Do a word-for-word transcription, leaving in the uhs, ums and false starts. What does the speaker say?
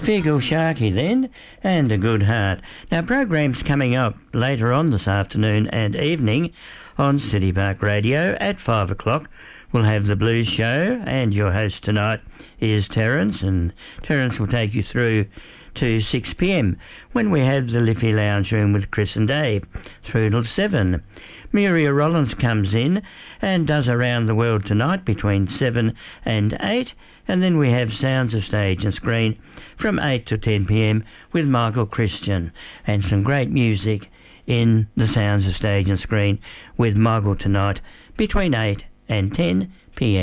Feagle Sharky then, and A Good Heart. Now, programs coming up later on this afternoon and evening on City Park Radio at five o'clock. We'll have the Blues Show, and your host tonight is Terence, and Terence will take you through to six p.m. when we have the Liffey Lounge Room with Chris and Dave through till seven. Muriel Rollins comes in and does Around the World Tonight between seven and eight, and then we have Sounds of Stage and Screen from eight to ten p.m. with Michael Christian, and some great music in the Sounds of Stage and Screen with Michael tonight between eight and ten p.m.